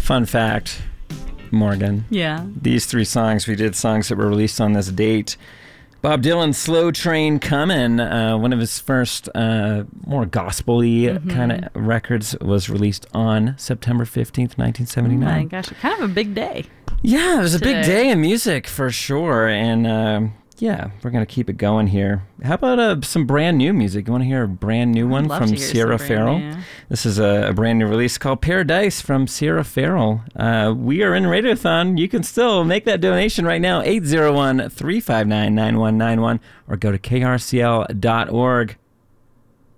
Fun fact, Morgan. Yeah. These three songs, we did songs that were released on this date. Bob Dylan's Slow Train Comin', one of his first more gospel-y kind of records, was released on September 15th, 1979. Oh my gosh, kind of a big day. Yeah, it was a big day in music for sure. And yeah, we're going to keep it going here. How about some brand new music? You want to hear a brand new one from Sierra Farrell? This is a brand new release called Paradise from Sierra Farrell. We are in Radiothon. You can still make that donation right now, 801-359-9191, or go to krcl.org.